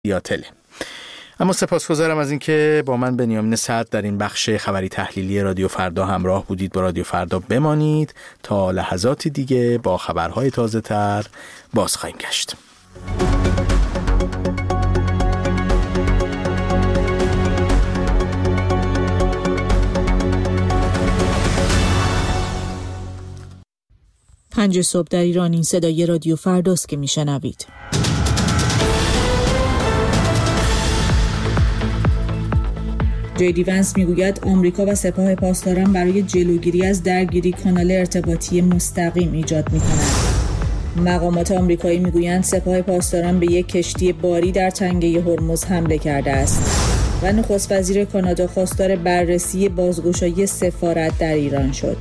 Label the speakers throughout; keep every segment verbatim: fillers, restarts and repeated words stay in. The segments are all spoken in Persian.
Speaker 1: سیاتل. اما سپاسگزارم از اینکه با من بنیامین صدر در این بخش خبری تحلیلی رادیو فردا همراه بودید. با رادیو فردا بمانید تا لحظاتی دیگه با خبرهای تازه تر باز خواهیم گشت.
Speaker 2: پنج صبح در ایران، این صدای رادیو فرداست که میشنوید. جی دی ونس میگوید آمریکا و سپاه پاسداران برای جلوگیری از درگیری کانال ارتباطی مستقیم ایجاد می‌کنند. مقامات آمریکایی میگویند سپاه پاسداران به یک کشتی باری در تنگه هرمز حمله کرده است و نخست وزیر کانادا خواستار بررسی بازگشایی سفارت در ایران شد.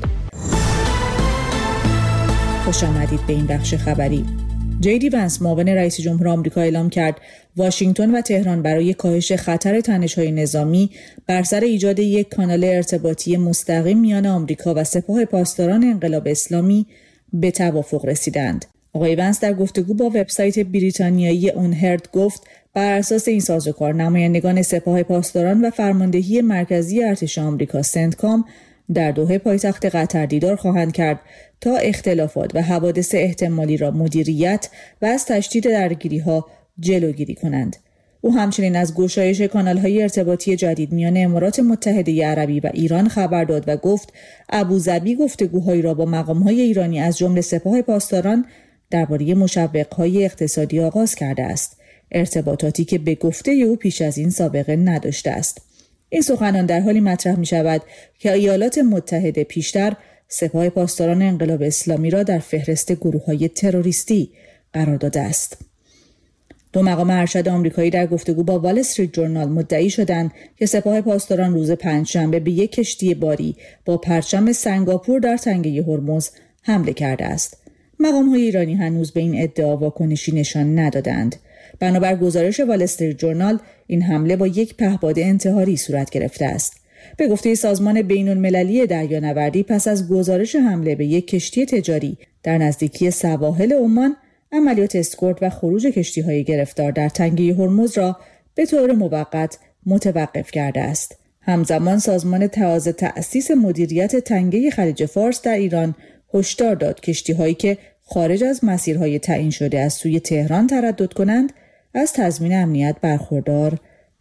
Speaker 2: خوش آمدید به این بخش خبری. جی دی ونس معاون رئیس جمهور آمریکا اعلام کرد واشنگتن و تهران برای کاهش خطر تنش‌های نظامی بر سر ایجاد یک کانال ارتباطی مستقیم میان آمریکا و سپاه پاسداران انقلاب اسلامی به توافق رسیدند. آقای ونس در گفتگو با وبسایت بریتانیایی اونهرد گفت بر اساس این سازوکار نمایندگان سپاه پاسداران و فرماندهی مرکزی ارتش آمریکا سنتکام در دوحه پایتخت قطر دیدار خواهند کرد تا اختلافات و حوادث احتمالی را مدیریت و از تشدید درگیری‌ها جلوگیری کنند. او همچنین از گشایش کانال‌های ارتباطی جدید میان امارات متحده عربی و ایران خبر داد و گفت ابوظبی گفتگوهایی را با مقام‌های ایرانی از جمله سپاه پاسداران درباره مشوق‌های اقتصادی آغاز کرده است، ارتباطاتی که به گفته او پیش از این سابقه نداشته است. این سخنان در حالی مطرح می شود که ایالات متحده پیشتر سپاه پاسداران انقلاب اسلامی را در فهرست گروه‌های تروریستی قرار داده است. دو مقام ارشد آمریکایی در گفتگو با وال استریت جورنال مدعی شدند که سپاه پاسداران روز پنجشنبه به یک کشتی باری با پرچم سنگاپور در تنگه هرمز حمله کرده است. مقام‌های ایرانی هنوز به این ادعا واکنشی نشان ندادند. بنابر گزارش وال استریت جورنال این حمله با یک پهپاد انتحاری صورت گرفته است. به گفته سازمان بین‌المللی دریانوردی پس از گزارش حمله به یک کشتی تجاری در نزدیکی سواحل عمان، عملیات اسکورت و خروج کشتی‌های گرفتار در تنگه هرمز را به طور موقت متوقف کرده است. همزمان سازمان تازه تأسیس مدیریت تنگه خلیج فارس در ایران هشدار داد کشتی‌هایی که خارج از مسیرهای تعیین شده از سوی تهران تردد کنند از تضمین امنیت برخوردار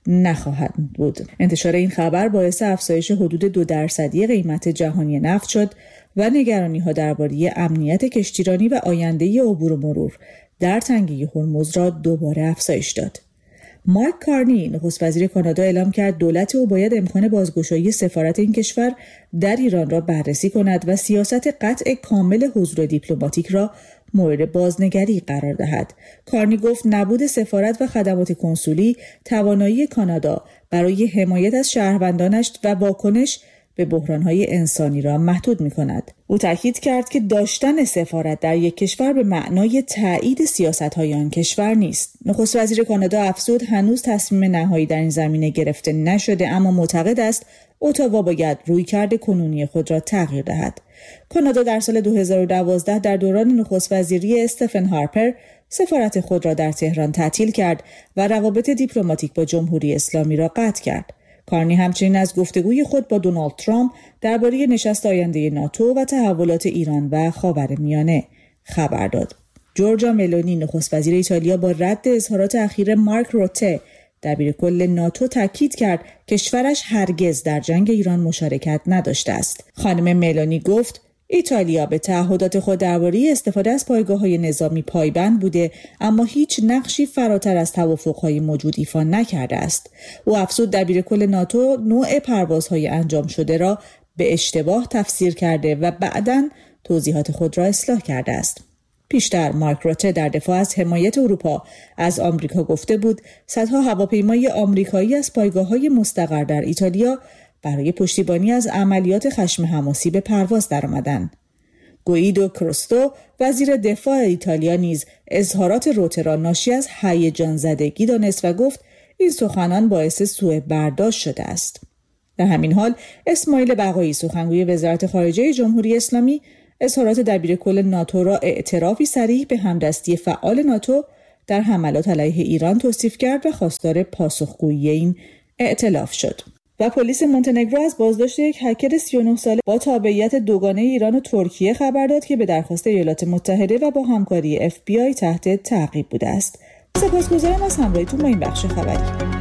Speaker 2: نخواهند بود. انتشار این خبر باعث افزایش حدود دو درصدی قیمت جهانی نفت شد و نگرانی‌ها درباره امنیت کشتیرانی و آینده عبور و مرور در تنگه هرمز را دوباره افزایش داد. مارک کارنی نخست وزیر کانادا اعلام کرد دولت او باید امکان بازگشایی سفارت این کشور در ایران را بررسی کند و سیاست قطع کامل حضور دیپلماتیک را مورد بازنگری قرار دهد. کارنی گفت نبود سفارت و خدمات کنسولی توانایی کانادا برای حمایت از شهروندانش و واکنش به بحران‌های انسانی را محدود می‌کند. او تاکید کرد که داشتن سفارت در یک کشور به معنای تایید سیاست‌های آن کشور نیست. نخست وزیر کانادا افزود هنوز تصمیم نهایی در این زمینه گرفته نشده، اما معتقد است اتاوا باید رویکرد کنونی خود را تغییر دهد. کانادا در سال دو هزار و دوازده در دوران نخست وزیری استفن هارپر سفارت خود را در تهران تعطیل کرد و روابط دیپلماتیک با جمهوری اسلامی را قطع کرد. کارنی همچنین از گفتگوی خود با دونالد ترامپ درباره نشست آینده ناتو و تحولات ایران و خاورمیانه خبر داد. جورجا ملونی نخست وزیر ایتالیا با رد اظهارات اخیر مارک روته دبیر کل ناتو تاکید کرد کشورش هرگز در جنگ ایران مشارکت نداشته است. خانم ملونی گفت ایتالیا به تعهدات خود درباره استفاده از پایگاه‌های نظامی پایبند بوده، اما هیچ نقشی فراتر از توافق‌های موجود ایفا نکرده است. او افزود دبیر کل ناتو نوع پروازهای انجام شده را به اشتباه تفسیر کرده و بعداً توضیحات خود را اصلاح کرده است. پیشتر مارک روته در دفاع از حمایت اروپا از آمریکا گفته بود صدها هواپیمای آمریکایی از پایگاه‌های مستقر در ایتالیا برای پشتیبانی از عملیات خشم حماسی به پرواز درآمدند. گویدو کروستو وزیر دفاع ایتالیا نیز اظهارات روته را ناشی از هیجان زدگی دانست و گفت این سخنان باعث سوء برداشت شده است. در همین حال اسماعیل بقایی سخنگوی وزارت خارجه جمهوری اسلامی اظهارات دبیر کل ناتو را اعترافی صریح به همدستی فعال ناتو در حملات علیه ایران توصیف کرد و خواستار پاسخگویی این ائتلاف شد. و پلیس مونتنگرو از بازداشت یک هکر سی و نه ساله با تابعیت دوگانه ایران و ترکیه خبر داد که به درخواست ایالات متحده و با همکاری اف بی آی تحت تعقیب بوده است. سپاسگزارم از همراهیتون با این بخش خبری.